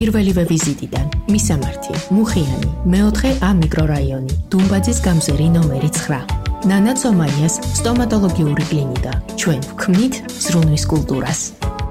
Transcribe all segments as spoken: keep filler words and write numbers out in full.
პირველივე ვიზიტიდან მისამართი, მუხიანი, მეოთხე A მიკრორაიონი, დუმბაძის გამზირი ნომერი ცხრა. ნანა ცომაიას სტომატოლოგიური კლინიკა. ჩვენ ვქმნით ზრუნვის კულტურას.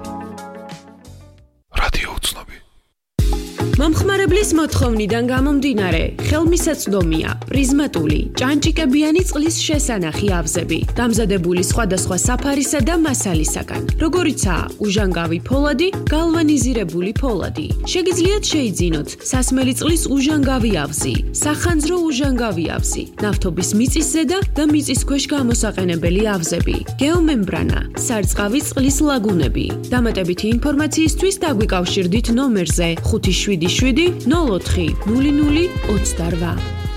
მომხმარებლის მოთხოვნიდან გამომდინარე, ხელმისაწვდომია პრიზმატული, ჭანჭიკებიანი წყლის შესანახი ავზები, დამზადებული სხვადასხვა საფარისა და მასალისაგან, როგორიცაა უჟანგავი ფოლადი, გალვანიზირებული ფოლადი. შეგიძლიათ შეიძინოთ სასმელი წყლის უჟანგავი ავზი, სახანძრო უჟანგავი ავზი, ნავთობის მიწისზედა და მიწის ქვეშ გამოსაყენებელი ავზები, გეომემბრანა, სარწყავი წყლის ლაგუნები. დამატებითი ინფორმაციისთვის დაგვიკავშირდით ნომერზე ხუთი შვიდი შვიდი ნულ ოთხი ნული ნული ოცდარვა.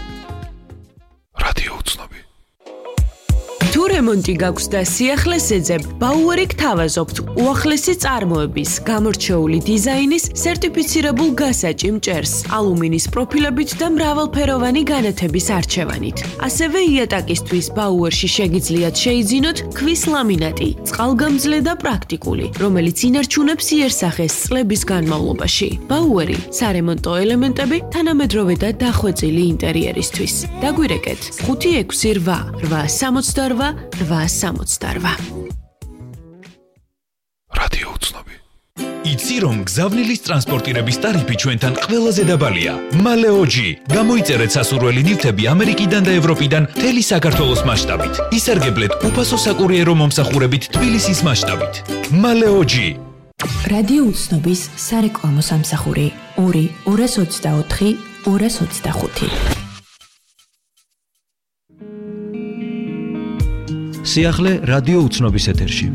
რადიო უცნობი. თუ რემონტი გაქვს და სიახლეს ეძებ, ბაუერი გთავაზობთ უახლესი წარმოების, გამორჩეული დიზაინის, სერტიფიცირებულ გასაჭი მჭერს, ალუმინის პროფილებით და მრავალფეროვანი განათების არჩევანით. ასევე იატაკისთვის ბაუერში შეგიძლიათ შეიძინოთ ქვის ლამინატი, წყალგამძლე და პრაქტიკული, რომელიც ინარჩუნებს იერსახეს წლების განმავლობაში. ბაუერი, სარემონტო ელემენტები, თანამედროვე და დახვეწილი ინტერიერისთვის. დაგვირეკეთ ხუთი ექვსი რვა რვა სამოცდარვა რვა სამოცდარვა. რადიო უცნობი. იცი რომ გზავნილის ტრანსპორტირების ტარიფი ჩვენთან ყველაზე დაბალია. მალეოჯი. გამოიწერეთ სასურველი ნივთები ამერიკიდან და ევროპიდან მთელი საქართველოს მასშტაბით. ისარგებლეთ უფასო საკურიერო მომსახურებით თბილისის მასშტაბით. მალეოჯი. რადიო უცნობის სარეკლამო სამსახური ორი ორას ოცდაოთხი ორას ოცდახუთი. სიახლე რადიო უცნობის ეთერში.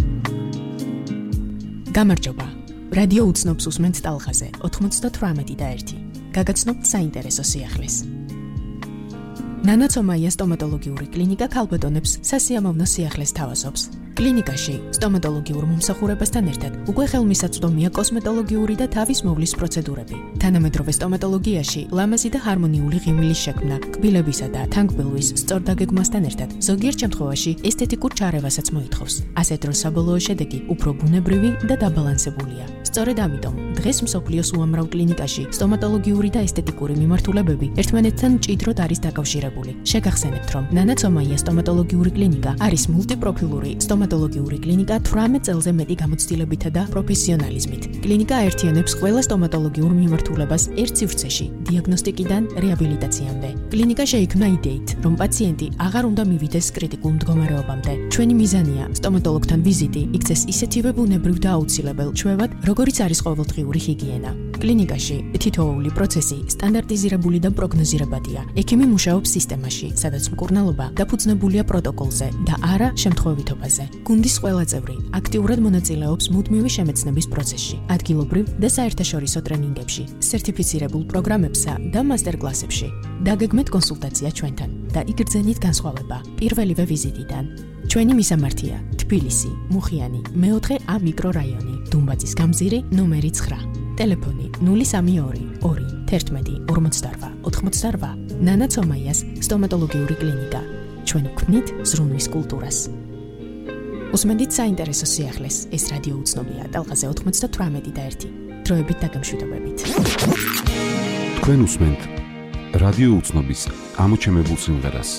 გამარჯობა. რადიო უცნობს უსმენთ ტალღაზე ოთხმოცდათვრამეტი და ერთი. გაგაცნობთ საინტერესო სიახლეს. ნანა ცომაიას სტომატოლოგიური კლინიკა ქალბატონებს სასიამოვნო სიახლეს თავაზობს. კლინიკაში სტომატოლოგიურ მომსახურებასთან ერთად უკვე ხელმისაწვდომია კოსმეტოლოგიური და თავის მოვლის პროცედურები. თანამედროვე სტომატოლოგიაში ლამაზი და ჰარმონიული ღიმილის შექმნა, კბილებისა და თანგბელვის სწორ დაგეგმვასთან ერთად ზოგიერთ შემთხვევაში ესთეტიკურ ჩარევასაც მოითხოვს. ასეთ დროს საბოლოო შედეგი უფრო ბუნებრივი და დაბალანსებულია. სწორედ ამიტომ დღეს მსოფლიოს უამრავ კლინიკაში სტომატოლოგიური და ესთეტიკური მიმართულებები ერთმანეთთან მჭიდროდ არის დაკავშირებული. შეგახსენებთ, რომ ნანა ცომაიას სტომატოლოგიური კლინიკა არის მულტიპროფილური სტომატოლოგიური კლინიკა თვრამეტ წელზე მეტი გამოცდილებითა და პროფესიონალიზმით. კლინიკა აერთიანებს ყველა სტომატოლოგიურ მიმართულებას ერთ სივრცეში, დიაგნოსტიკიდან რეაბილიტაციამდე. კლინიკა შეიქმნა იდეით, რომ პაციენტი აღარ უნდა მივიდეს კრიტიკულ მდგომარეობამდე. ჩვენი მიზანია სტომატოლოგთან ვიზიტი იქცეს ისეთივე ბუნებრივ და აუცილებელ ჩვევად, როგორიც არის ყოველდღიური ჰიგიენა. კლინიკაში თითოეული პროცესი სტანდარტიზირებული და პროგნოზირებადია. ექიმი მუშაობს სისტემაში, სადაც მკურნალობა დაფუძნებულია პროტოკოლზე და არა შემთხვევითობაზე. გუნდის ყველა წევრი აქტიურად მონაწილეობს მუდმივი შემეცნების პროცესში, ადგილობრივ და საერთაშორისო ტრენინგებში, სერტიფიცირებულ პროგრამებსა და მასტერკლასებში. დაგეგმეთ კონსულტაცია ჩვენთან და იგრძენით განსხვავება პირველივე ვიზიტიდან. ჩვენი მისამართია თბილისი, მუხიანი, მეოთხე A მიკრორაიონი, დუმბაძის გამზირი ნომერი ცხრა. ტელეფონი ნული სამი ორი ორი თერთმეტი ორმოცდარვა ოთხმოცდარვა. ნანა ცომაიას სტომატოლოგიური კლინიკა. ჩვენ ვქმნით ზრუნვის კულტურას. უსმენთ საინტერესო სიახლეს. ეს რადიო უცნობია ტალღაზე ოთხმოცდათვრამეტი და ერთი. დროებით დაგემშვიდობებით. თქვენ უსმენთ რადიო უცნობის ამოჩემებულ სიმღერას.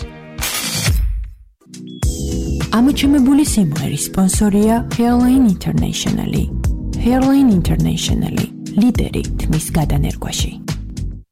ამოჩემებული სიმღერის სპონსორია Hairline International. Hairline International ლიდერი თმის გადანერგვაში.